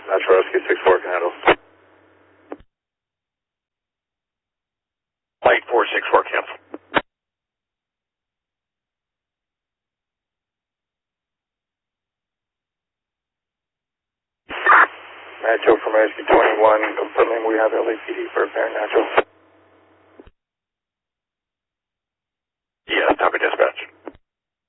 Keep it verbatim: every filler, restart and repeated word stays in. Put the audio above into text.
Natural Rescue six four can handle. Light four six four cancel. Metro from Rescue twenty-one, confirming we have L A P D for apparent natural.